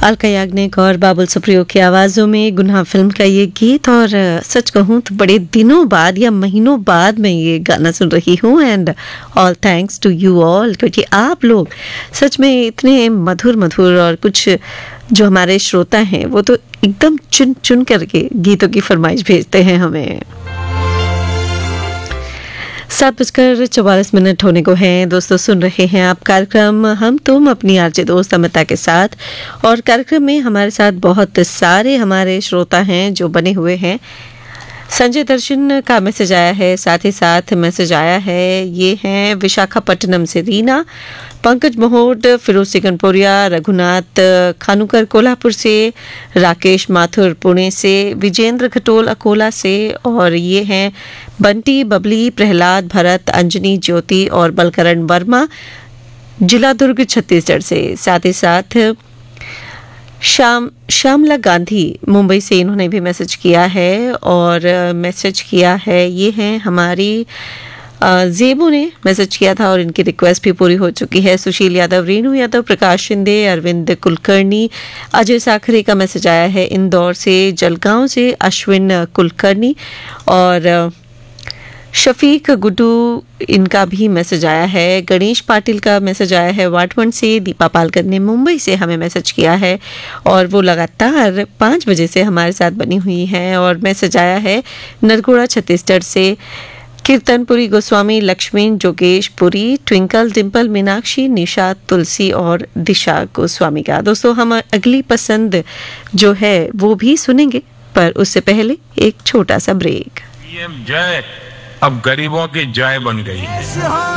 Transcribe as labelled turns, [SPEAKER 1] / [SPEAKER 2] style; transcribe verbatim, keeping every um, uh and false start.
[SPEAKER 1] अलका याग्निक और बाबुल सुप्रियो की आवाज़ों में गुनाह फिल्म का ये गीत। और सच कहूँ तो बड़े दिनों बाद या महीनों बाद मैं ये गाना सुन रही हूँ। And all thanks to you all, क्योंकि आप लोग सच में इतने मधुर मधुर और कुछ जो हमारे श्रोता हैं वो तो एकदम चुन चुन करके गीतों की फरमाइश भेजते हैं हमें। सात बजकर चौवालीस मिनट होने को हैं। दोस्तों सुन रहे हैं आप कार्यक्रम हम तुम अपनी आरजे दोस्त अमिता के साथ। और कार्यक्रम में हमारे साथ बहुत सारे हमारे श्रोता हैं जो बने हुए हैं। संजय दर्शन का मैसेज आया है, साथ ही साथ मैसेज आया है ये हैं विशाखापट्टनम से रीना, पंकज महोट, फिरोज सिकनपुरिया, रघुनाथ खानूकर कोल्हापुर से, राकेश माथुर पुणे से, विजेंद्र खटोल अकोला से, और ये हैं बंटी, बबली, प्रहलाद, भरत, अंजनी, ज्योति और बलकरण वर्मा, जिला दुर्ग छत्तीसगढ़ से। साथ ही साथ श्याम श्यामला गांधी मुंबई से, इन्होंने भी मैसेज किया है। और मैसेज किया है ये हैं हमारी जेबू ने मैसेज किया था और इनकी रिक्वेस्ट भी पूरी हो चुकी है। सुशील यादव, रेणु यादव, प्रकाश शिंदे, अरविंद कुलकर्णी, अजय साखरे का मैसेज आया है इंदौर से, जलगांव से अश्विन कुलकर्णी और शफीक गुड्डू, इनका भी मैसेज आया है। गणेश पाटिल का मैसेज आया है वाटवन से। दीपा पालकर ने मुंबई से हमें मैसेज किया है और वो लगातार पाँच बजे से हमारे साथ बनी हुई हैं। और मैसेज आया है नरगोड़ा छत्तीसगढ़ से कीर्तनपुरी गोस्वामी, लक्ष्मी जोगेश पुरी, ट्विंकल, डिम्पल, मीनाक्षी, निशा, तुलसी और दिशा गोस्वामी का। दोस्तों हम अगली पसंद जो है वो भी सुनेंगे, पर उससे पहले एक छोटा सा ब्रेक।
[SPEAKER 2] पीएम जय अब गरीबों की जय बन गई है।